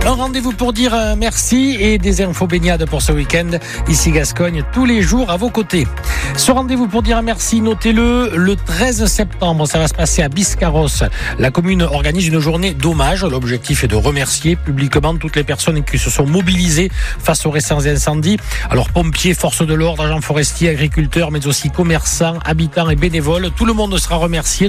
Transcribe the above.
Un rendez-vous pour dire merci et des infos baignades pour ce week-end. Ici Gascogne, tous les jours à vos côtés. Ce rendez-vous pour dire merci, notez-le, le 13 septembre, ça va se passer à Biscarrosse. La commune organise une journée d'hommage. L'objectif est de remercier publiquement toutes les personnes qui se sont mobilisées face aux récents incendies. Alors pompiers, forces de l'ordre, agents forestiers, agriculteurs, mais aussi commerçants, habitants et bénévoles. Tout le monde sera remercié.